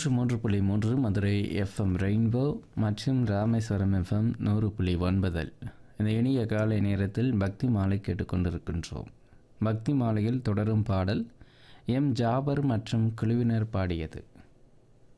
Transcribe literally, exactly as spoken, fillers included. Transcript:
நூற்று மூன்று புள்ளி மூன்று மதுரை எஃப்எம் ரெயின்போ மற்றும் ராமேஸ்வரம் எஃப்எம் நூறு புள்ளி ஒன்பதில் இந்த இனிய காலை நேரத்தில் பக்தி மாலை கேட்டுக்கொண்டிருக்கின்றோம். பக்தி மாலையில் தொடரும் பாடல் எம் ஜாபர் மற்றும் குழுவினர் பாடியது.